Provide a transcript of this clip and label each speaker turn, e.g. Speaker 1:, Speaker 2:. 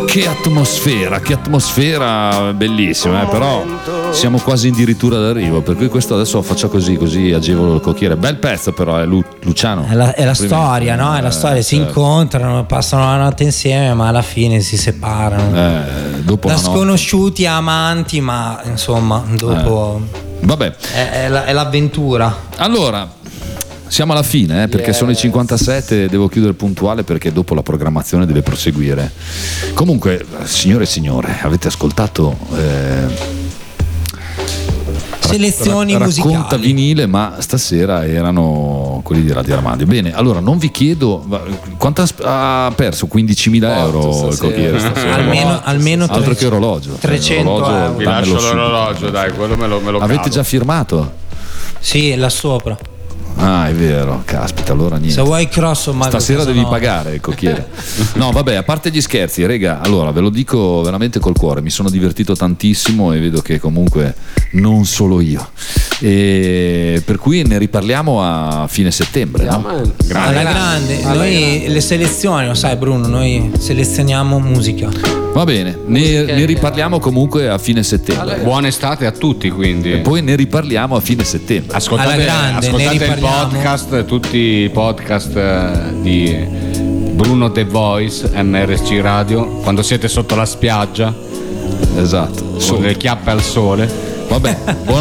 Speaker 1: Che atmosfera bellissima, però siamo quasi addirittura d'arrivo, per cui questo adesso faccio così agevolo il cocchiere. Bel pezzo però, Luciano.
Speaker 2: È la storia, no? È la storia, si incontrano, passano la notte insieme, ma alla fine si separano.
Speaker 1: Dopo
Speaker 2: da sconosciuti a amanti, ma insomma, dopo
Speaker 1: vabbè.
Speaker 2: È l'avventura.
Speaker 1: Allora, siamo alla fine, perché sono i 57, devo chiudere puntuale perché dopo la programmazione deve proseguire. Comunque, signore e signore, avete ascoltato
Speaker 2: selezioni musicali.
Speaker 1: Racconta vinile, ma stasera erano quelli di Radio Armadio. Bene, allora non vi chiedo quanto ha perso, 15.000 euro il cocchiere stasera.
Speaker 2: Almeno
Speaker 1: altro che orologio.
Speaker 2: 300 euro.
Speaker 3: Vi lascio l'orologio, dai, quello me lo
Speaker 1: avete
Speaker 3: cavo.
Speaker 1: già firmato?
Speaker 2: Sì, là sopra.
Speaker 1: Ah, è vero, caspita, allora niente.
Speaker 2: Se vuoi cross,
Speaker 1: stasera devi pagare il cocchiere. No, vabbè, a parte gli scherzi, rega, allora ve lo dico veramente col cuore, mi sono divertito tantissimo e vedo che comunque non solo io. E per cui ne riparliamo a fine settembre, no?
Speaker 2: Alla grande. Noi le selezioni, lo sai Bruno, noi selezioniamo musica.
Speaker 1: Va bene, ne riparliamo comunque a fine settembre.
Speaker 3: Buona estate a tutti, quindi.
Speaker 1: E poi ne riparliamo a fine settembre.
Speaker 3: Ascoltate il podcast, tutti i podcast di Bruno The Voice, MRC Radio, quando siete sotto la spiaggia.
Speaker 1: Esatto.
Speaker 3: Con le chiappe al sole.
Speaker 1: Vabbè,